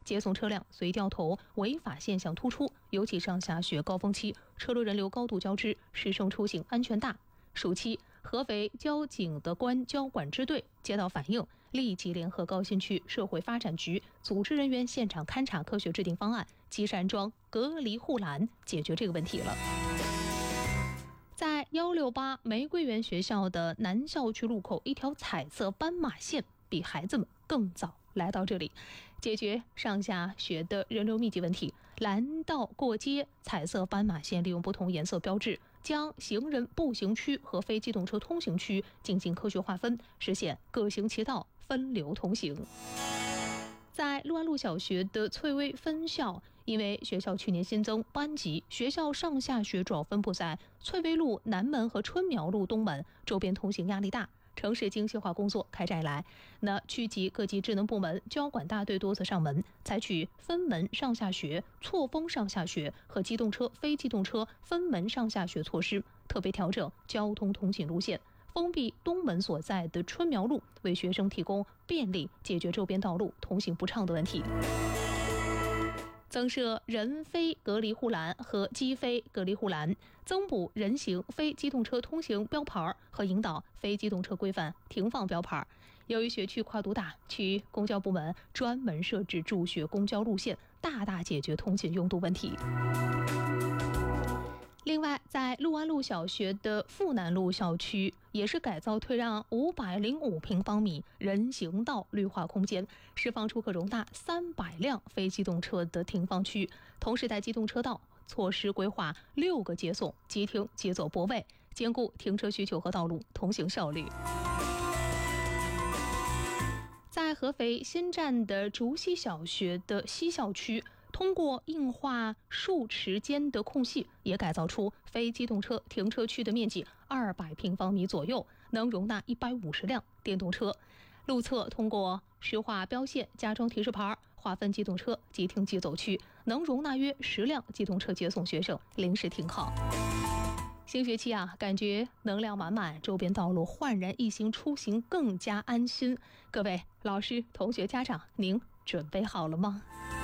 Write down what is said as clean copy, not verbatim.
接送车辆随掉头违法现象突出，尤其上下学高峰期，车流人流高度交织，师生出行安全大。暑期，合肥交警的交管支队接到反映，立即联合高新区社会发展局组织人员现场勘查，科学制定方案，及时安装隔离护栏，解决这个问题了。在168玫瑰园学校的南校区路口，一条彩色斑马线比孩子们更早来到这里，解决上下学的人流密集问题。蓝道过街，彩色斑马线利用不同颜色标志，将行人步行区和非机动车通行区进行科学划分，实现各行其道，分流通行。在陆安路小学的翠微分校，因为学校去年新增班级，学校上下学主要分布在翠微路南门和春苗路东门，周边通行压力大。城市精细化工作开展以来，区级各级职能部门交管大队多次上门，采取分门上下学、错峰上下学和机动车、非机动车分门上下学措施，特别调整交通通行路线，封闭东门所在的春苗路，为学生提供便利，解决周边道路通行不畅的问题。增设人非隔离护栏和机非隔离护栏，增补人行非机动车通行标牌和引导非机动车规范停放标牌。由于学区跨度大，区公交部门专门设置助学公交路线，大大解决通勤拥堵问题。另外，在陆安路小学的富南路校区，也是改造退让505平方米人行道绿化空间，释放出可容纳300辆非机动车的停放区，同时在机动车道措施规划6个接送、即停即走泊位，兼顾停车需求和道路通行效率。在合肥新站的竹溪小学的西校区，通过硬化树池间的空隙，也改造出非机动车停车区的面积200平方米左右，能容纳150辆电动车。路侧通过石化标线加装提示牌，划分机动车即停即走区，能容纳约10辆机动车接送学生临时停靠。新学期感觉能量满满，周边道路焕然一新，出行更加安心。各位老师、同学、家长，您准备好了吗？